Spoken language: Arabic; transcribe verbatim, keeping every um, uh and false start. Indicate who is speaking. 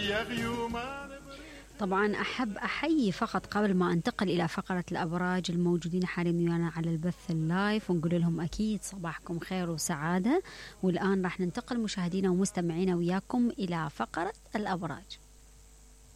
Speaker 1: طبعا أحب أحيي فقط قبل ما أنتقل إلى فقرة الأبراج الموجودين حاليا ويانا على البث اللايف، ونقول لهم أكيد صباحكم خير وسعادة. والآن راح ننتقل مشاهدينا ومستمعينا وياكم إلى فقرة الأبراج.